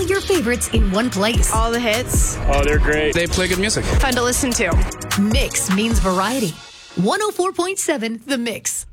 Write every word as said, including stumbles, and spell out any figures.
your favorites in one place. All the hits. Oh, they're great. They play good music. Fun to listen to. Mix means variety. one oh four point seven The Mix.